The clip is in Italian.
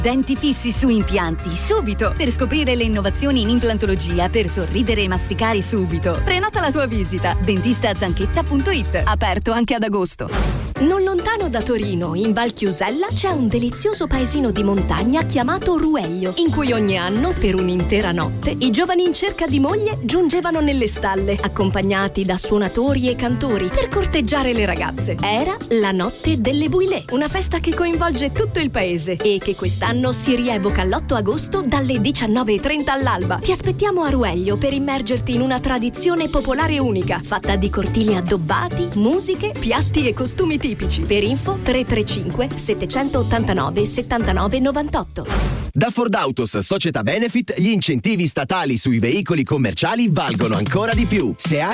Denti fissi su impianti, subito! Per scoprire le innovazioni in implantologia per sorridere e masticare subito. Prenota la tua visita. dentistazanchetta.it. Aperto anche ad agosto. Non lontano da Torino, in Val Chiusella, c'è un delizioso paesino di montagna chiamato Rueglio, in cui ogni anno, per un'intera notte, i giovani in cerca di moglie giungevano nelle stalle, accompagnati da suonatori e cantori, per corteggiare le ragazze. Era la Notte delle Builé, una festa che coinvolge tutto il paese e che quest'anno si rievoca l'8 agosto dalle 19:30 all'alba. Ti aspettiamo a Rueglio per immergerti in una tradizione popolare unica, fatta di cortili addobbati, musiche, piatti e costumi tipici. Per info 335 789 79 98. Da Ford Autos Società Benefit gli incentivi statali sui veicoli commerciali valgono ancora di più. Se hai